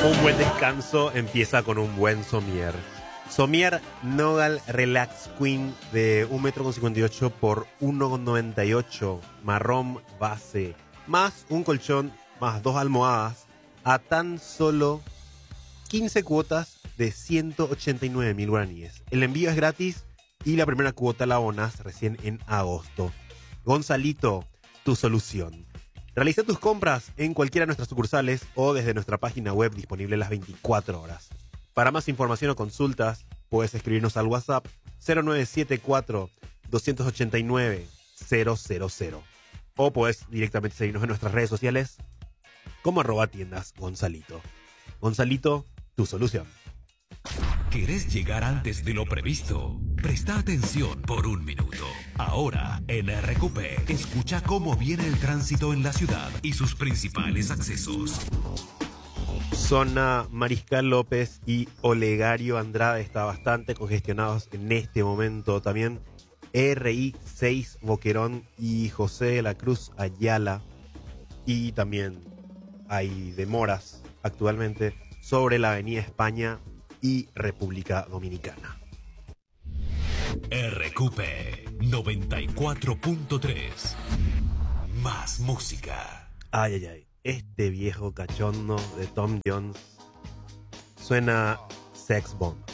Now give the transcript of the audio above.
Un buen descanso empieza con un buen somier. Somier Nogal Relax Queen de 1,58 m por 1,98 m, marrón base, más un colchón, más 2 almohadas, a tan solo 15 cuotas de 189.000 guaraníes. El envío es gratis y la primera cuota la abonas recién en agosto. Gonzalito, tu solución. Realiza tus compras en cualquiera de nuestras sucursales o desde nuestra página web disponible las 24 horas. Para más información o consultas, puedes escribirnos al WhatsApp 0974 289 000 o puedes directamente seguirnos en nuestras redes sociales como @tiendas Gonzalito. Gonzalito, tu solución. ¿Querés llegar antes de lo previsto? Presta atención por un minuto. Ahora, en RQP, escucha cómo viene el tránsito en la ciudad y sus principales accesos. Zona Mariscal López y Olegario Andrade está bastante congestionados en este momento. También RI 6 Boquerón y José de la Cruz Ayala. Y también hay demoras actualmente sobre la Avenida España y República Dominicana. RQP 94.3. Más música. Ay, ay, ay. Este viejo cachondo de Tom Jones suena Sex Bomb.